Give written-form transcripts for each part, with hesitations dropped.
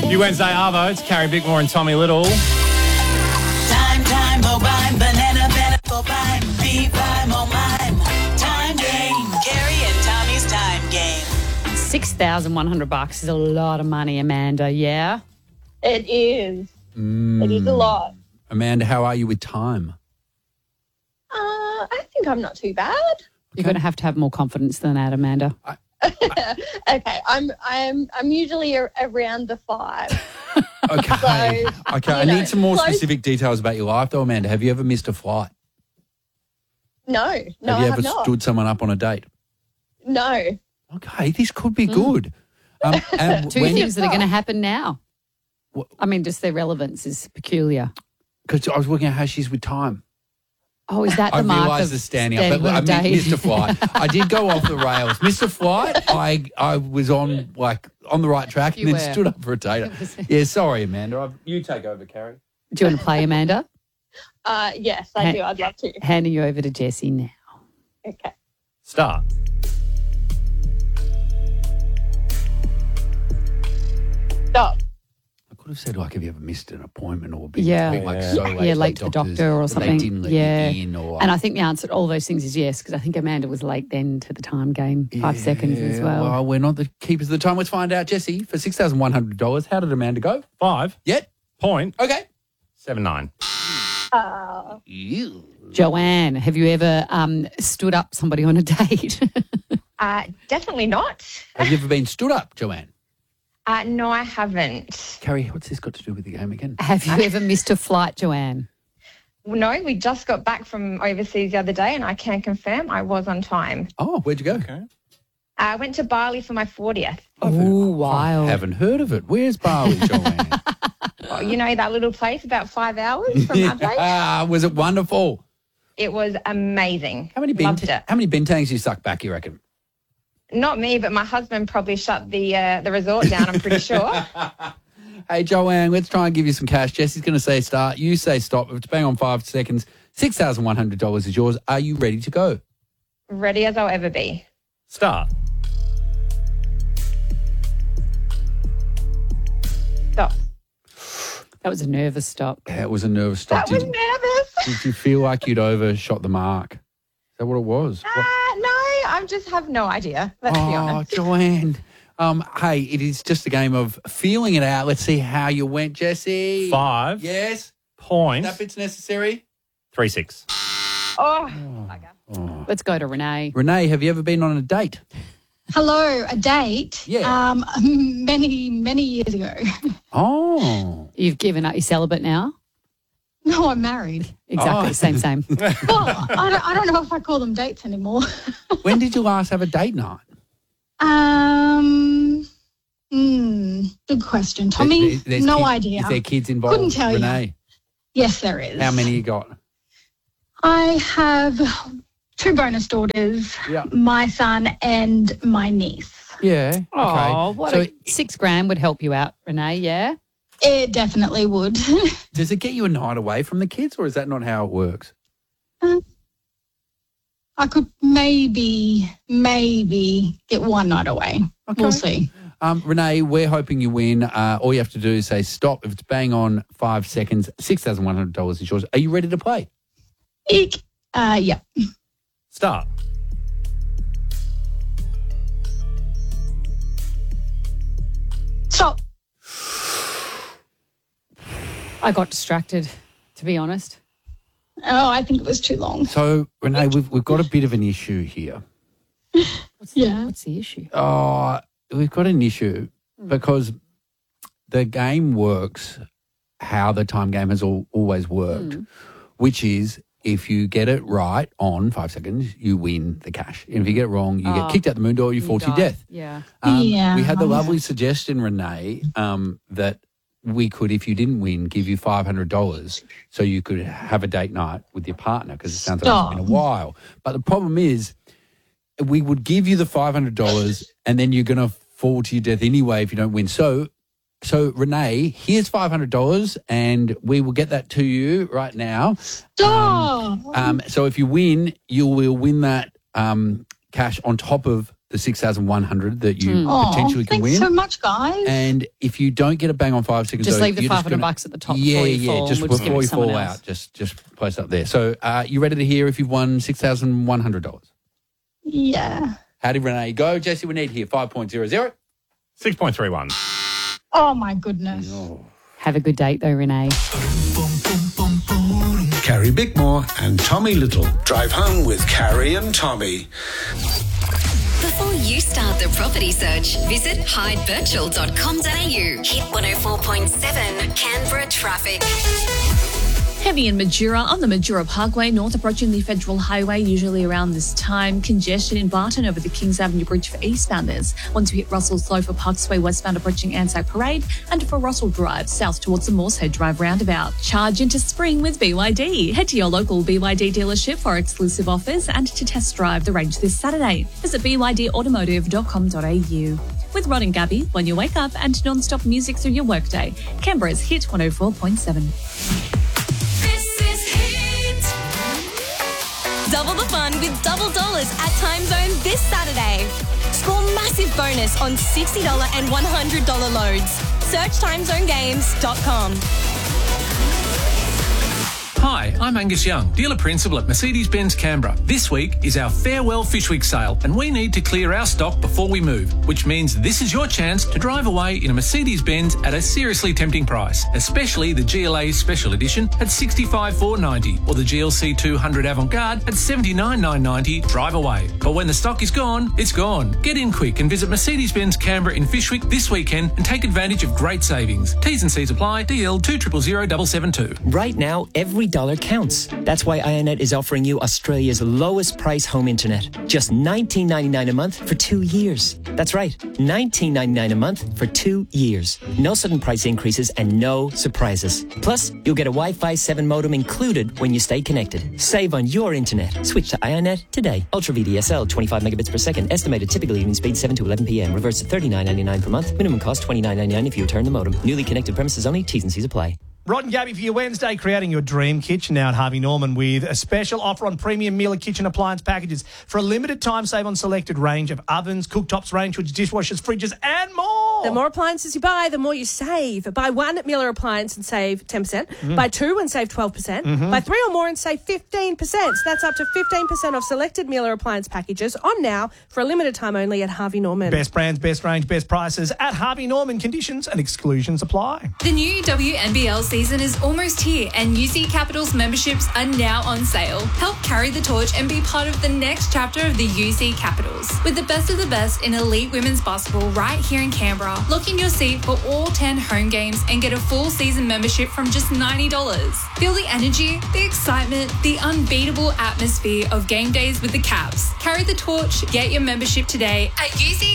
You Wednesday Arvo, it's Carrie Bickmore and Tommy Little. Time, oh mine, banana, oh mine, be prime, oh mine. Time game, Carrie and Tommy's time game. $6,100 is a lot of money, Amanda, yeah? It is. It is a lot. Amanda, how are you with time? I think I'm not too bad. You're going to have more confidence than that, Amanda. Okay, I'm usually around the 5. Okay. So, okay. I you know, need some more close- specific details about your life, though, Amanda. Have you ever missed a flight? No, have you I ever have not. stood someone up on a date? No. Okay, this could be good. And Two things that are going to happen now. I mean, just their relevance is peculiar. Because I was working out how she's with time. Oh, is that the I mark realised of the standing up. standing But on a I mean, date? Mr. Flight. I did go off the rails. Mr. Flight, I was on the right track You and then were. stood up for a date. Yeah, sorry, Amanda. You take over, Carrie. Do you want to play, Amanda? Yes, I do. I'd love to. Handing you over to Jessie now. Okay. Start. Stop. I could have said, have you ever missed an appointment or been Yeah. so late? Yeah, late to the doctor or something. They didn't let Yeah. you in or... And I think the answer to all those things is yes, because I think Amanda was late then to the time game, 5 seconds as well. Well, we're not the keepers of the time. Let's find out, Jessie, for $6,100. How did Amanda go? 5. Yet. Point. Okay. 79. Joanne, have you ever stood up somebody on a date? Definitely not. Have you ever been stood up, Joanne? No, I haven't. Carrie, what's this got to do with the game again? Have you ever missed a flight, Joanne? No, we just got back from overseas the other day and I can confirm I was on time. Oh, where'd you go? Okay. I went to Bali for my 40th. Oh, wild. I haven't heard of it. Where's Bali, Joanne? Oh, you know that little place about 5 hours from Adelaide? Was it wonderful? It was amazing. How many Loved it. bentangs you suck back, you reckon? Not me, but my husband probably shut the resort down, I'm pretty sure. Hey, Joanne, let's try and give you some cash. Jessie's going to say start. You say stop. If it's bang on 5 seconds, $6,100 is yours. Are you ready to go? Ready as I'll ever be. Start. Stop. That was a nervous stop. Yeah, it was a nervous stop. That was nervous. Did you feel like you'd overshot the mark? Is that what it was? No, I just have no idea. Let's be honest. Joanne. Hey, it is just a game of feeling it out. Let's see how you went, Jessie. 5. Yes. Point. That bit's necessary. 36. Oh, Let's go to Renee. Renee, have you ever been on a date? Hello, a date? Yeah. Many, many years ago. Oh. You've given up. You're celibate now? No, I'm married. Exactly. Oh. Same. Well, I don't know if I call them dates anymore. When did you last have a date night? Good question, Tommy. There's no kids, idea. Is there kids involved? Couldn't tell you. Renee, Yes, there is. how many you got? I have 2 bonus daughters, Yeah. my son and my niece. Yeah. Oh, Okay. what So $6,000 would help you out, Renee, yeah? It definitely would. does it get you a night away from the kids, or is that not how it works? I could maybe get one night away. Okay. We'll see. Renee, we're hoping you win. All you have to do is say stop. If it's bang on 5 seconds, $6,100 is yours. Are you ready to play? Eek. Yeah. Start. Stop. I got distracted, to be honest. Oh, I think it was too long. So, Renee, we've got a bit of an issue here. Yeah. What's the issue? We've got an issue because the game works how the time game has always worked, which is if you get it right on 5 seconds, you win the cash. And if you get it wrong, you get kicked out the moon door, you fall to your die. death. Yeah. We had the lovely suggestion, Renee, that we could, if you didn't win, give you $500 so you could have a date night with your partner because it sounds like it's been a while. But the problem is we would give you the $500 and then you're going to fall to your death anyway if you don't win. So Renee, here's $500 and we will get that to you right now. Stop. So if you win, you will win that cash on top of the 6,100 that you Oh, potentially can thanks win. so much, guys. And if you don't get a bang on 5 seconds, Just though, leave the you're just $500 gonna- at the top Yeah, before you fall, just and we'll just give before it you to someone fall else. out, just place up there. So, you ready to hear if you've won $6,100? Yeah. How did Renee go? Jesse, we need here 5.00. 6.31. Oh, my goodness. Have a good date, though, Renee. Carrie Bickmore and Tommy Little. Drive home with Carrie and Tommy. Before you start the property search, visit hydebirchall.com.au. Hit 104.7 Canberra traffic. Heavy in Majura on the Majura Parkway, north approaching the Federal Highway, usually around this time. Congestion in Barton over the Kings Avenue Bridge for eastbounders. Once you hit Russell Slough for Parksway westbound approaching Anzac Parade, and for Russell Drive south towards the Moorehead Drive roundabout. Charge into spring with BYD. Head to your local BYD dealership for exclusive offers and to test drive the range this Saturday. Visit bydautomotive.com.au. With Rod and Gabby, when you wake up and non-stop music through your workday. Canberra's Hit 104.7. Double the fun with double dollars at Time Zone this Saturday. Score massive bonus on $60 and $100 loads. Search timezonegames.com. Hi, I'm Angus Young, dealer principal at Mercedes-Benz Canberra. This week is our Farewell Fish Week sale, and we need to clear our stock before we move, which means this is your chance to drive away in a Mercedes-Benz at a seriously tempting price, especially the GLA Special Edition at $65,490 or the GLC 200 Avant-Garde at $79,990. Drive away. But when the stock is gone, it's gone. Get in quick and visit Mercedes-Benz Canberra in Fish Week this weekend and take advantage of great savings. T's and C's apply. DL 200772. Right now, every dollar counts. That's why IONET is offering you Australia's lowest price home internet. Just $19.99 a month for 2 years. That's right, $19.99 a month for 2 years. No sudden price increases and no surprises. Plus, you'll get a Wi-Fi 7 modem included when you stay connected. Save on your internet. Switch to IONET today. Ultra VDSL, 25 megabits per second. Estimated typical evening speed 7 to 11 p.m. Reverse to $39.99 per month. Minimum cost $29.99 if you return the modem. Newly connected premises only. T's and C's apply. Rod and Gabby for your Wednesday, creating your dream kitchen now at Harvey Norman with a special offer on premium Miele kitchen appliance packages. For a limited time, save on selected range of ovens, cooktops, range hoods, dishwashers, fridges and more. The more appliances you buy, the more you save. Buy one Miele appliance and save 10%. Buy two and save 12%. Buy three or more and save 15%. So that's up to 15% off selected Miele appliance packages on now for a limited time only at Harvey Norman. Best brands, best range, best prices at Harvey Norman. Conditions and exclusions apply. The new WNBL season is almost here and UC Capitals memberships are now on sale. Help carry the torch and be part of the next chapter of the UC Capitals. With the best of the best in elite women's basketball right here in Canberra, lock in your seat for all 10 home games and get a full season membership from just $90. Feel the energy, the excitement, the unbeatable atmosphere of game days with the Caps. Carry the torch, get your membership today at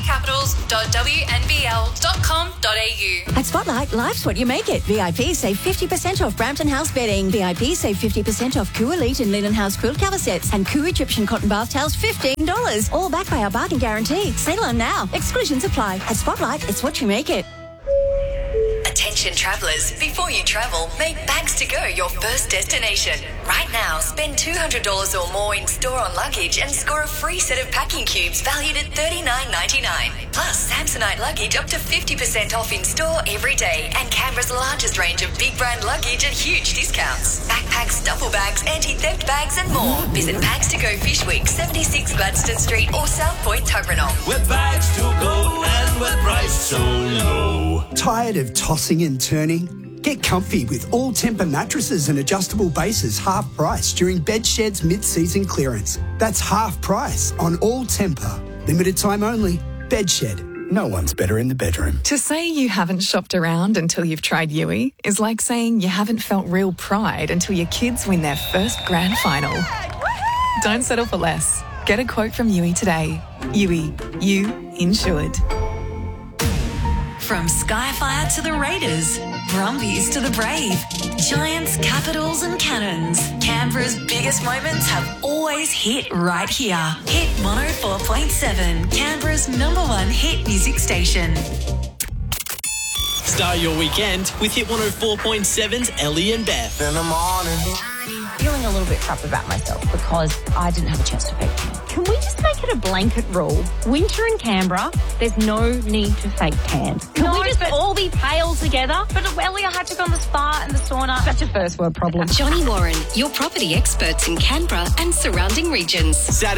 uccapitals.wnbl.com.au. At Spotlight, life's what you make it. VIP save 50% off Brampton House bedding. VIP save 50% off Koo Elite and Linen House quilt cover sets. And Koo Egyptian cotton bath towels, $15. All backed by our bargain guarantee. Sale on now. Exclusions apply. At Spotlight, it's what you make it. Attention travellers, before you travel, make Bags to Go your first destination. Right now, spend $200 or more in store on luggage and score a free set of packing cubes valued at $39.99. Plus, Samsonite luggage up to 50% off in store every day, and Canberra's largest range of big brand luggage at huge discounts. Backpacks, duffel bags, anti-theft bags and more. Visit Bags to Go Fish Week, 76 Gladstone Street or South Point, Tuggeranong. With Bags to Go and with price so low. Tired of tossing and turning? Get comfy with all Tempur mattresses and adjustable bases half price during Bedshed's mid-season clearance. That's half price on all Tempur. Limited time only. Bedshed. No one's better in the bedroom. To say you haven't shopped around until you've tried Yui is like saying you haven't felt real pride until your kids win their first grand final. Don't settle for less. Get a quote from Yui today. Yui, you insured. From Skyfire to the Raiders, Brumbies to the Brave, Giants, Capitals and Cannons, Canberra's biggest moments have always hit right here. Hit 104.7, Canberra's #1 hit music station. Start your weekend with Hit 104.7's Ellie and Beth. In the morning. Feeling a little bit crap about myself because I didn't have a chance to pick. Can we just make make it a blanket rule. Winter in Canberra, there's no need to fake tan. Can we just all be pale together? But Elia had to go on the spa and the sauna. Such a first world problem. Johnny Warren, your property experts in Canberra and surrounding regions. Saturday